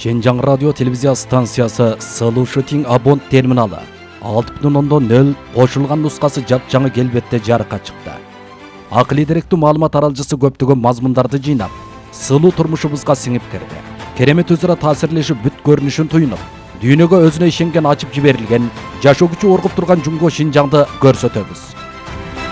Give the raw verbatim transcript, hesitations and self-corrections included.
Шенжаң радио телевизия станциясы Сылуу Шытиң Абон терминалы алты бүтүн ондон нөл кошулган нускасы жапжаңы келбетте жарыкка чыкты. Акылий деректүү маалымат аралжысы көптөгөн мазмундарды жыйнап, сылуу турмушубузга сиңип кирди. Керемет өзара таасирлешип бүт көрүнүшүн туюнуп, дүйнөгө өзүнө ишенген ачып жиберилген, жашоо күчү оргуп турган Жумго Шинжаңды көрсөтөбүз.